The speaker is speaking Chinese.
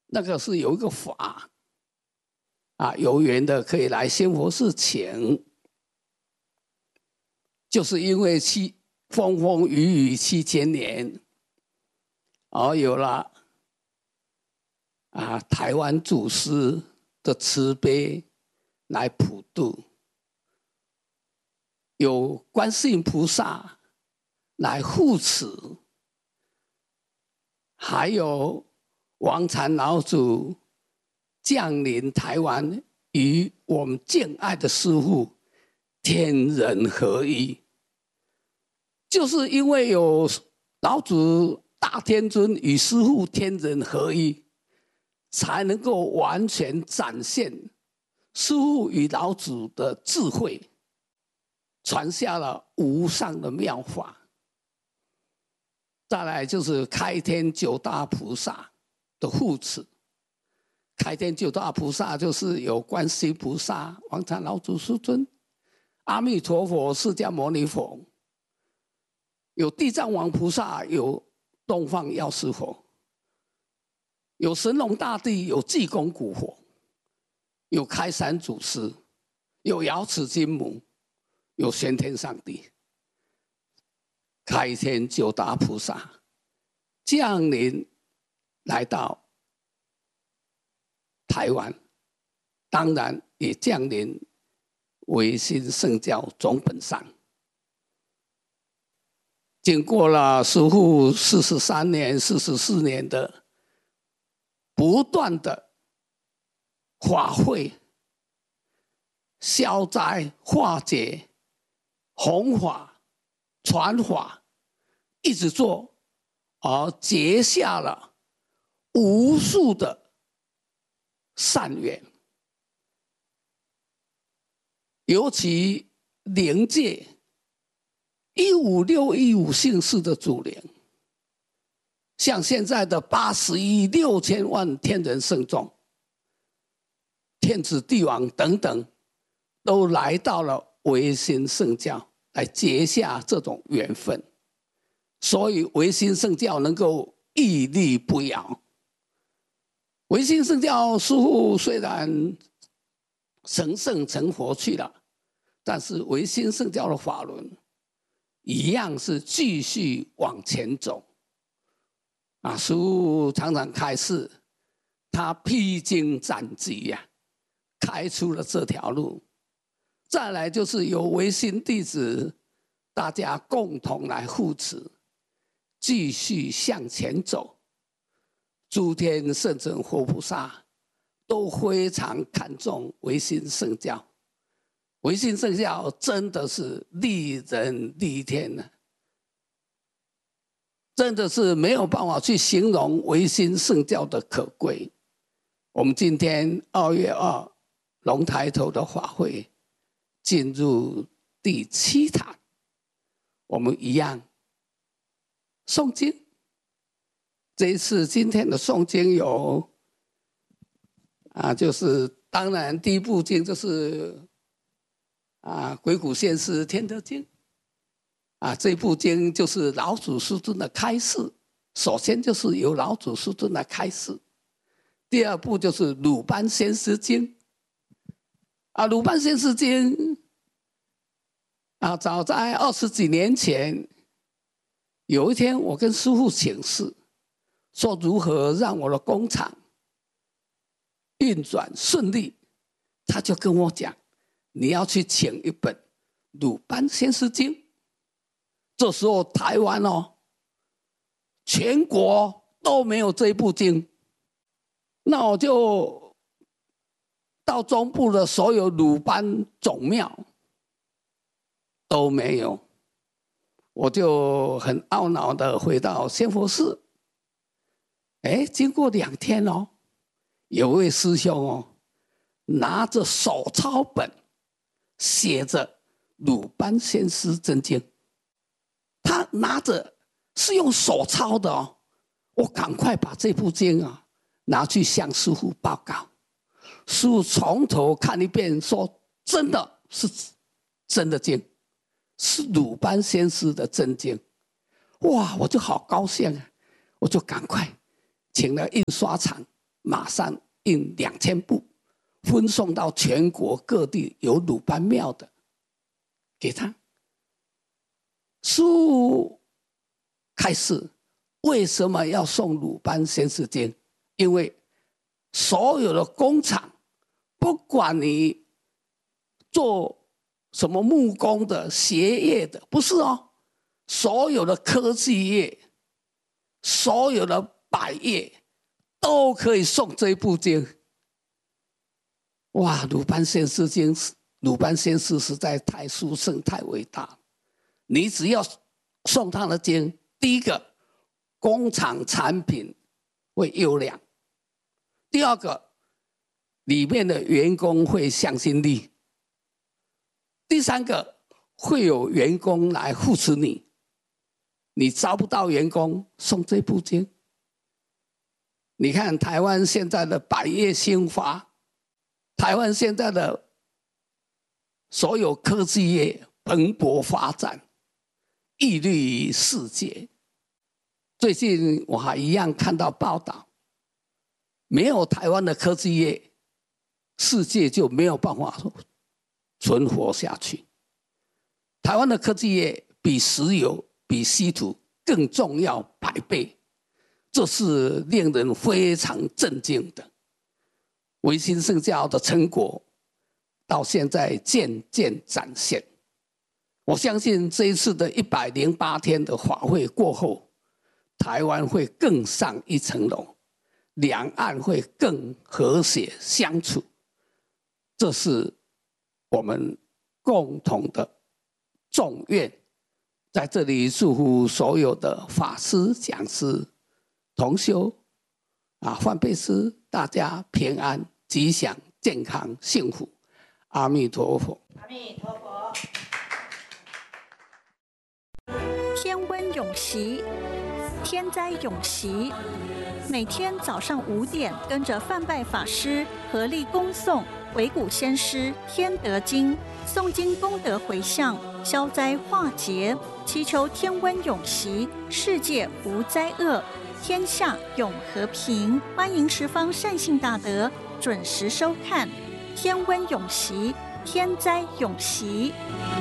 那个是有一个法啊，有缘的可以来仙佛寺请，就是因为风风雨雨7000年，有了台湾祖师的慈悲来普渡，有观世音菩萨来护持，还有王禅老祖降临台湾，与我们敬爱的师父天人合一，就是因为有老祖大天尊与师父天人合一，才能够完全展现师父与老祖的智慧，传下了无上的妙法。再来就是开天9大菩萨的护持，开天9大菩萨就是有观世音菩萨、王禅老祖师尊、阿弥陀佛、释迦牟尼佛，有地藏王菩萨，有东方药师佛，有神农大帝，有济公古佛，有开山祖师，有瑶池金母，有玄天上帝。开天9大菩萨降临来到台湾，当然也降临唯心圣教总本山。经过了师父43年、44年的不断的法会、消灾化解、弘法传法，一直做，而结下了无数的善缘。尤其灵界15615姓氏的祖灵，像现在的80亿6千万天人圣众、天子帝王等等，都来到了唯心圣教，来结下这种缘分，所以唯心圣教能够屹立不摇。唯心圣教师父虽然成圣成佛去了，但是唯心圣教的法轮一样是继续往前走。师父常常开示，他披荆斩棘呀，开出了这条路。再来就是由唯心弟子大家共同来护持，继续向前走。诸天圣者活菩萨都非常看重唯心圣教，唯心圣教真的是利人利天呢，真的是没有办法去形容唯心圣教的可贵。我们今天2月2龙抬头的法会进入第7堂，我们一样诵经。这一次今天的诵经有就是当然第一部经就是鬼谷先师天德经这部经就是老祖师尊的开示，首先就是由老祖师尊来开示。第二部就是鲁班先师经鲁班先师经早在20几年前，有一天我跟师父请示，说如何让我的工厂运转顺利，他就跟我讲，你要去请一本鲁班先师经。这时候台湾全国都没有这一部经，那我就到中部的所有鲁班总庙都没有，我就很懊恼的回到仙佛寺。经过2天有位师兄拿着手抄本写着鲁班先师真经，他拿着是用手抄的我赶快把这部经拿去向师父报告。师父从头看一遍，说真的是真的经，是鲁班先师的真经。哇，我就好高兴我就赶快请了印刷厂马上印2000部，分送到全国各地有鲁班庙的，给他。师父开示，为什么要送鲁班先师经？因为所有的工厂，不管你做什么木工的、鞋业的，不是哦，所有的科技业、所有的百业都可以送这一部经。哇，鲁班先师经，鲁班先师实在太殊胜、太伟大。你只要送他的经，第一个，工厂产品会优良；第二个，里面的员工会向心力；第三个，会有员工来扶持你。你招不到员工，送这部经。你看台湾现在的百业兴发，台湾现在的所有科技业蓬勃发展，屹立于世界。最近我还一样看到报道，没有台湾的科技业，世界就没有办法存活下去。台湾的科技业比石油、比稀土更重要100倍，这是令人非常震惊的。维新圣教的成果到现在渐渐展现。我相信这一次的108天的法会过后，台湾会更上一层楼，两岸会更和谐相处，这是我们共同的众愿。在这里祝福所有的法师、讲师、同修梵贝师，大家平安、吉祥、健康、幸福。阿弥陀佛。 阿弥陀佛。天温永习，天灾永习。每天早上5点，跟着范拜法师合力恭诵维古先师《天德经》，诵经功德回向，消灾化劫，祈求天温永习，世界无灾厄，天下永和平。欢迎十方善信大德准时收看《天温永习》，天灾永习。